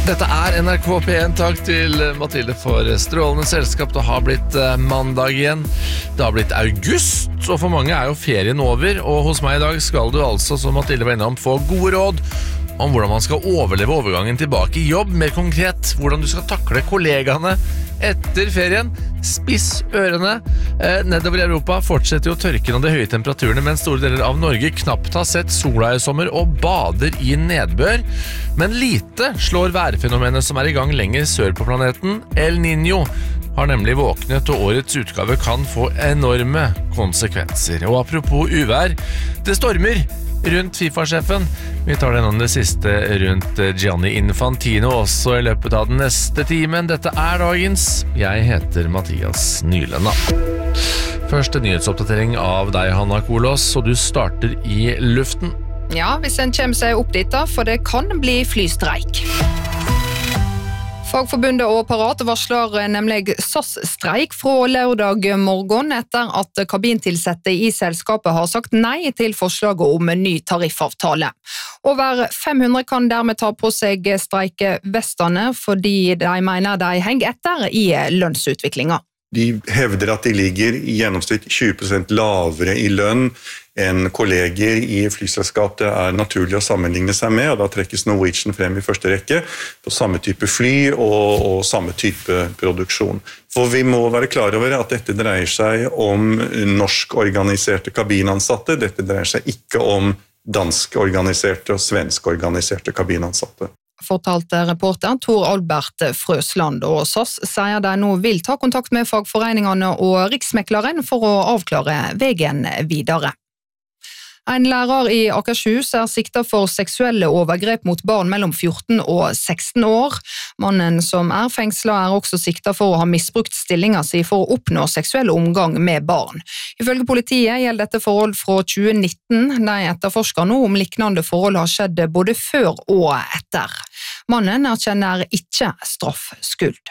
Dette NRK P1, takk til Mathilde for strålende selskap. Det har blitt mandag igjen. Det har blitt august, og for mange jo ferien over. Og hos meg I dag skal du altså, som Mathilde var innom, få gode råd om hvordan man skal overleve overgangen tilbake I jobb. Mer konkret, hvordan du skal takle kollegaene etter ferien. Spiss ørene. Nedover I Europa fortsetter jo tørken og de høye temperaturene, mens store deler av Norge knapt har sett sola I sommer og bader I nedbør. Men lite slår værfenomenet som I gang lenger sør på planeten. El Niño har nemlig våknet, og årets utgave kan få enorme konsekvenser. Og apropos uvær, det stormer rundt FIFA-sjefen. Vi tar den om det siste rundt Gianni Infantino også I løpet av den neste timen. Dette dagens. Jeg heter Mathias Nylenda. Første nyhetsoppdatering av deg, Hanna Kolos, og du starter I luften. Ja, hvis en kommer seg opp dit da, for det kan bli flystreik. Fagforbundet og Parat varsler nemlig SAS-streik fra lørdag morgen etter at kabintilsette I selskapet har sagt nei til forslaget om en ny tariffavtale. Over 500 kan dermed ta på seg streikevestene fordi de mener de henger etter I lønnsutviklingen. De hevder at de ligger I gjennomsnitt 20% lavere I lønn enn kolleger I flyselskap det naturlig å sammenligne seg med, og da trekkes Norwegian frem I første rekke på samme type fly og samme type produksjon. For vi må være klar over at dette dreier seg om norsk-organiserte kabinansatte, dette dreier seg ikke om dansk-organiserte og svensk-organiserte kabinansatte. Fortalte reporter Tor Albert Frøsland, og SAS sier de nå vil ta kontakt med fagforeningene og Riksmekleren for å avklare veien videre. En lærer I Akershus siktet for seksuelle overgrep mot barn mellom 14 og 16 år. Mannen som fengslet også siktet for å ha misbrukt stillingen sin for å oppnå seksuell omgang med barn. Ifølge politiet gjelder dette forhold fra 2019. De etterforsker nå om liknende forhold har skjedd både før og etter. Mannen erkjenner ikke straffskyld.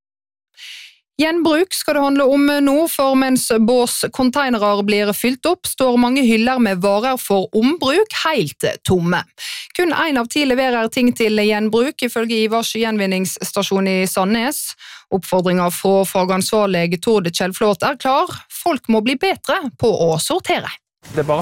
Gjenbruk skal det handle om nå, for mens båscontainere blir fylt opp, står mange hyller med varer for ombruk helt tomme. Kun 1 av 10 leverer ting til gjenbruk, ifølge Ivars gjenvinningsstasjon I Sandnes. Oppfordringen fra fagansvarlig Tord Kjellflot klar. Folk må bli bedre på å sortere. Det bare